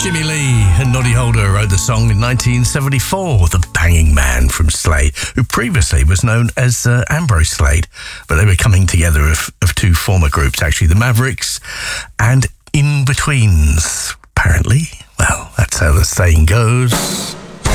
Jimmy Lee and Noddy Holder wrote the song in 1974, The Banging Man from Slade, who previously was known as Ambrose Slade, but they were coming together of two former groups, actually, the Mavericks and In-Betweens, apparently. Well, that's how the saying goes.